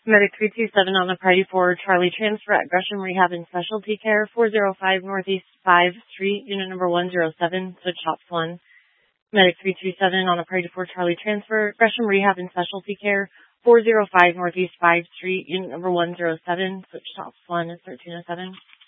Medic 327 on the priority for Charlie transfer at Gresham Rehab and Specialty Care, 405 Northeast 5th Street, unit number 107, switch ops 1. Medic 327 on the priority for Charlie transfer, Gresham Rehab and Specialty Care, 405 Northeast 5th Street, unit number 107, switch ops 1 is 1307.